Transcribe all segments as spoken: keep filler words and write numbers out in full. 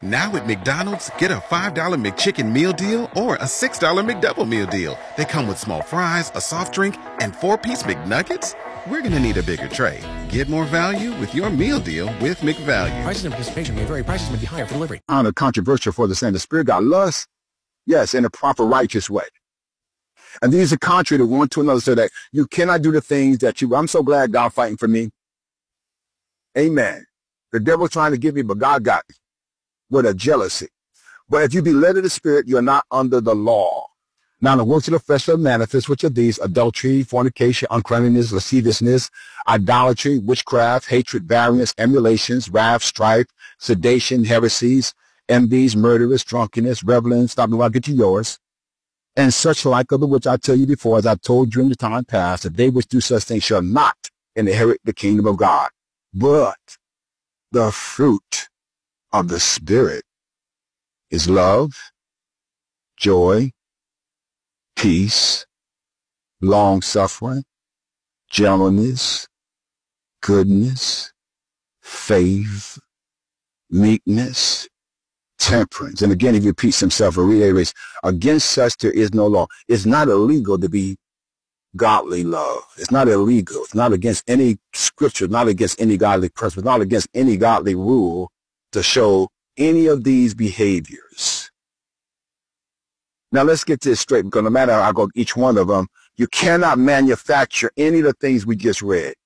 Now at McDonald's, get a five dollar McChicken meal deal or a six dollar McDouble meal deal. They come with small fries, a soft drink, and four-piece McNuggets. We're going to need a bigger tray. Get more value with your meal deal with McValue. Prices and participation may vary. Prices may be higher for delivery. On a controversial for the saying, the Spirit got lust, yes, in a proper righteous way. And these are contrary to one to another, so that you cannot do the things that you, I'm so glad God fighting for me. Amen. The devil's trying to get me, but God got me with a jealousy. But if you be led of the Spirit, you're not under the law. Now the works of the flesh are manifest, which are these: adultery, fornication, uncleanness, lasciviousness, idolatry, witchcraft, hatred, variance, emulations, wrath, strife, sedation, heresies, envies, murderers, drunkenness, revelings. Stop me while I get you yours. And such like, of the which I tell you before, as I told you in the time past, that they which do such things shall not inherit the kingdom of God. But the fruit of the Spirit is love, joy, peace, long-suffering, gentleness, goodness, faith, meekness, temperance. And again, he repeats himself or reiterates, against such there is no law. It's not illegal to be godly love. It's not illegal. It's not against any scripture, not against any godly principle, not against any godly rule to show any of these behaviors. Now let's get this straight, because no matter how I go each one of them, you cannot manufacture any of the things we just read.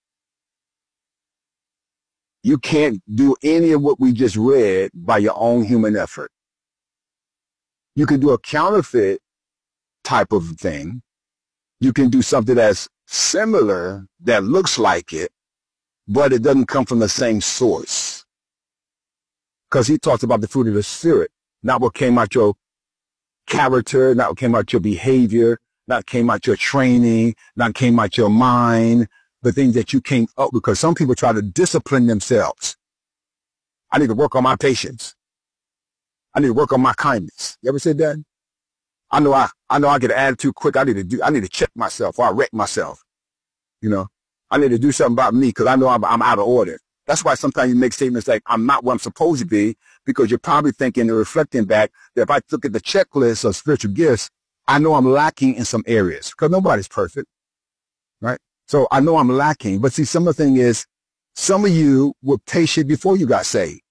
You can't do any of what we just read by your own human effort. You can do a counterfeit type of thing. You can do something that's similar, that looks like it, but it doesn't come from the same source. Because he talks about the fruit of the Spirit, not what came out your character, not what came out your behavior, not came out your training, not came out your mind, the things that you came up with. Because some people try to discipline themselves. I need to work on my patience. I need to work on my kindness. You ever said that? I know I, I know I get an attitude quick. I need to do, I need to check myself, or I wreck myself. You know, I need to do something about me, because I know I'm, I'm out of order. That's why sometimes you make statements like, I'm not what I'm supposed to be, because you're probably thinking and reflecting back that if I look at the checklist of spiritual gifts, I know I'm lacking in some areas, because nobody's perfect, right? So I know I'm lacking. But see, some of the thing is, some of you were patient before you got saved.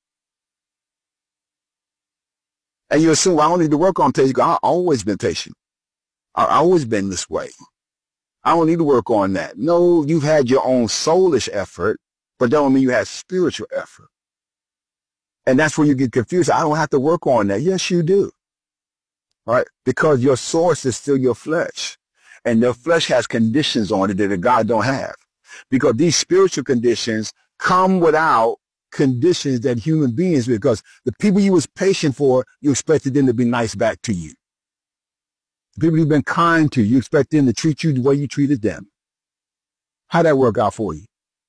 And you assume, well, I don't need to work on patience. I've always been patient. I've always been this way. I don't need to work on that. No, you've had your own soulish effort, but that don't mean you had spiritual effort. And that's where you get confused. I don't have to work on that. Yes, you do. Right? Because your source is still your flesh. And your flesh has conditions on it that God don't have. Because these spiritual conditions come without conditions that human beings, because the people you was patient for, you expected them to be nice back to you. The people who've been kind to you, you expect them to treat you the way you treated them. How'd that work out for you?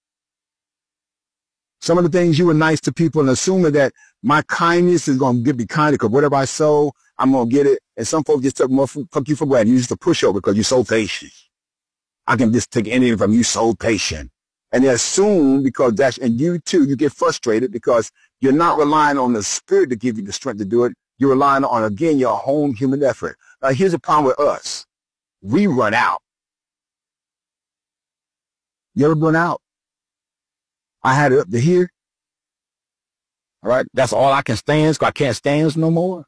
Some of the things you were nice to people and assuming that my kindness is going to give me kind, because whatever I sow, I'm going to get it. And some folks just took more fuck you for granted. You just a pushover because you're so patient. I can just take anything from you, so patient. And they assume because that's, and you too, you get frustrated because you're not relying on the Spirit to give you the strength to do it. You're relying on, again, your own human effort. Now, here's the problem with us. We run out. You ever run out? I had it up to here. All right. That's all I can stand. So I can't stand no more.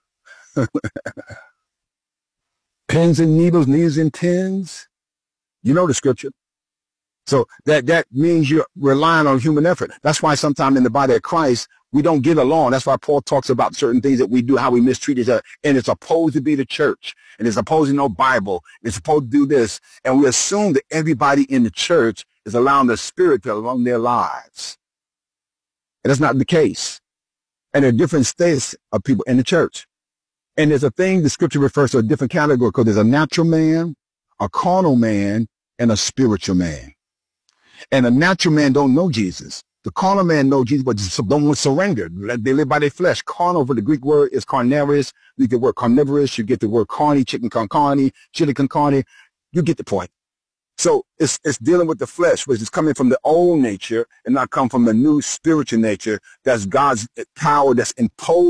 Pins and needles, needles and pins. You know the scripture. So that, that means you're relying on human effort. That's why sometimes in the body of Christ, we don't get along. That's why Paul talks about certain things that we do, how we mistreat each other. And it's supposed to be the church. And it's supposed to know Bible. It's supposed to do this. And we assume that everybody in the church is allowing the Spirit to along their lives. And that's not the case. And there are different states of people in the church. And there's a thing the scripture refers to a different category, because there's a natural man, a carnal man, and a spiritual man. And a natural man don't know Jesus. The carnal man knows Jesus, but don't want to surrender. They live by their flesh. Carnal, for the Greek word, is carnivorous. You get the word carnivorous. You get the word carne, chicken con carne, chili con carne. You get the point. So it's, it's dealing with the flesh, which is coming from the old nature and not come from the new spiritual nature. That's God's power that's imposed